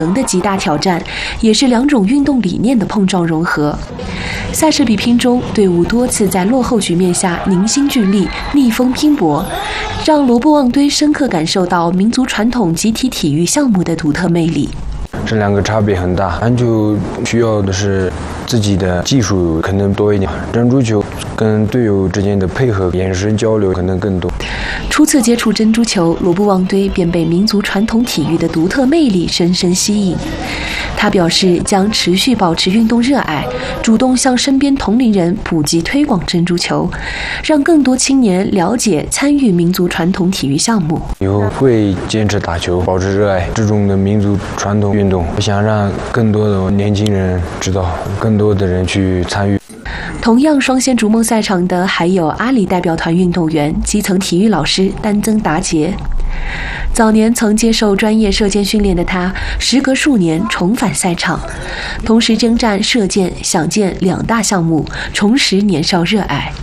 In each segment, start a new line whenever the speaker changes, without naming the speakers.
的极大挑战，也是两种运动理念的碰撞融合。赛事比拼中，队伍多次在落后局面下凝心聚力、逆风拼搏，让罗布旺堆深刻感受到民族传统集体体育项目的独特魅力。
这两个差别很大，篮球需要的是自己的技术可能多一点，珍珠球跟队友之间的配合、眼神交流可能更多。
初次接触珍珠球，罗布旺堆便被民族传统体育的独特魅力深深吸引。他表示将持续保持运动热爱，主动向身边同龄人普及推广珍珠球，让更多青年了解参与民族传统体育项目。
以后会坚持打球，保持热爱这种的民族传统运动，我想让更多的年轻人知道，更多的人去参与。
同样双线逐梦赛场的还有阿里代表团运动员、基层体育老师丹增达杰。早年曾接受专业射箭训练的他，时隔数年重返赛场，同时征战射箭、响箭两大项目，重拾年少热爱。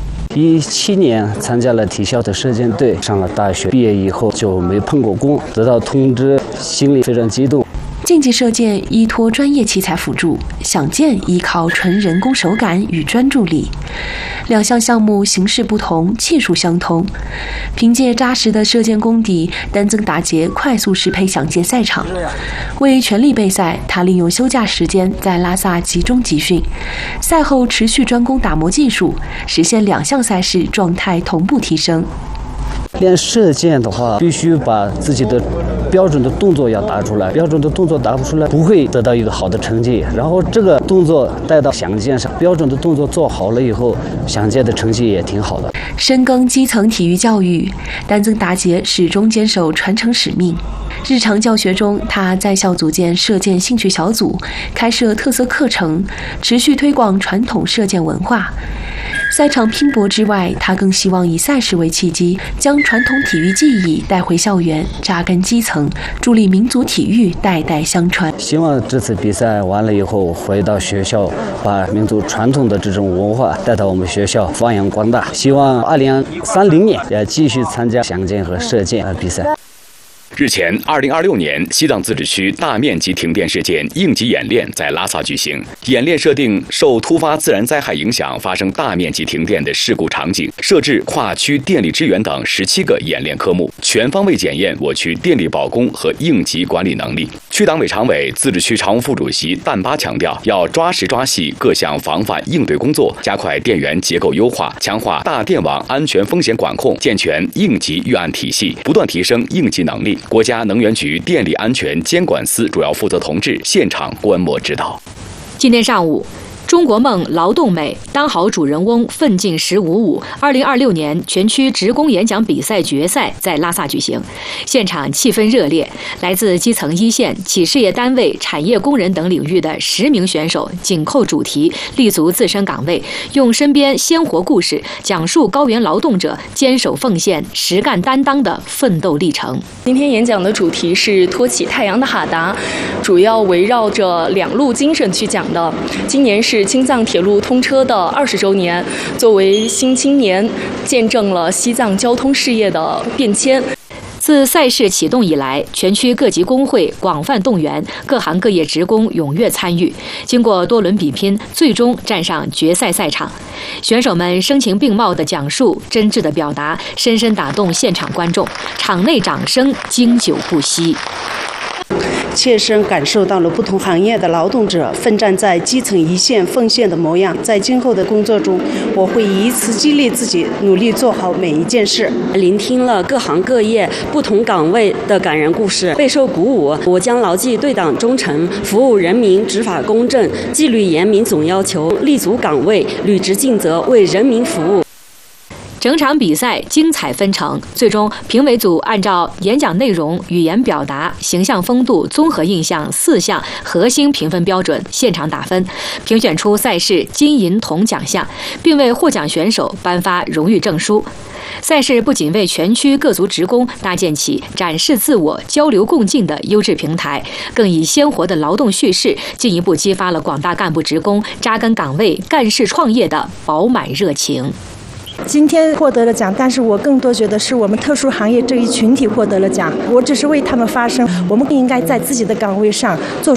17年参加了体校的射箭队，上了大学，毕业以后就没碰过弓，得到通知，心里非常激动。
竞技射箭依托专业器材辅助，响箭依靠纯人工手感与专注力。两项项目形式不同，技术相通。凭借扎实的射箭功底，丹增达杰快速适配响箭赛场。为全力备赛，他利用休假时间在拉萨集中集训，赛后持续专攻打磨技术，实现两项赛事状态同步提升。
练射箭的话，必须把自己的标准的动作要打出来，标准的动作打不出来，不会得到一个好的成绩。然后这个动作带到响箭上，标准的动作做好了以后，响箭的成绩也挺好的。
深耕基层体育教育，丹增达杰始终坚守传承使命。日常教学中，他在校组建射箭兴趣小组，开设特色课程，持续推广传统射箭文化。赛场拼搏之外，他更希望以赛事为契机，将传统体育技艺带回校园，扎根基层，助力民族体育代代相传。
希望这次比赛完了以后，回到学校，把民族传统的这种文化带到我们学校发扬光大。希望2030年也继续参加响箭和射箭比赛。
日前，2026年西藏自治区大面积停电事件应急演练在拉萨举行。演练设定受突发自然灾害影响发生大面积停电的事故场景，设置跨区电力支援等17个演练科目，全方位检验我区电力保供和应急管理能力。区党委常委、自治区常务副主席旦巴强调，要抓实抓细各项防范应对工作，加快电源结构优化，强化大电网安全风险管控，健全应急预案体系，不断提升应急能力。国家能源局电力安全监管司主要负责同志现场观摩指导。
今天上午，中国梦劳动美当好主人翁奋进1055 2026年全区职工演讲比赛决赛在拉萨举行，现场气氛热烈，来自基层一线、企事业单位、产业工人等领域的10名选手紧扣主题，立足自身岗位，用身边鲜活故事讲述高原劳动者坚守奉献、实干担当的奋斗历程。
今天演讲的主题是托起太阳的哈达，主要围绕着两路精神去讲的。今年是青藏铁路通车的20周年，作为新青年，见证了西藏交通事业的变迁。
自赛事启动以来，全区各级工会广泛动员，各行各业职工踊跃参与。经过多轮比拼，最终站上决赛赛场。选手们声情并茂的讲述，真挚的表达，深深打动现场观众，场内掌声经久不息。
切身感受到了不同行业的劳动者奋战在基层一线奉献的模样。在今后的工作中，我会以此激励自己，努力做好每一件事。
聆听了各行各业不同岗位的感人故事，备受鼓舞。我将牢记对党忠诚，服务人民，执法公正，纪律严明总要求，立足岗位，履职尽责，为人民服务。
整场比赛精彩纷呈，最终评委组按照演讲内容、语言表达、形象风度、综合印象4项核心评分标准现场打分，评选出赛事金银铜奖项，并为获奖选手颁发荣誉证书。赛事不仅为全区各族职工搭建起展示自我、交流共进的优质平台，更以鲜活的劳动叙事进一步激发了广大干部职工扎根岗位、干事创业的饱满热情。
今天获得了奖，但是我更多觉得是我们特殊行业这一群体获得了奖。我只是为他们发声，我们应该在自己的岗位上做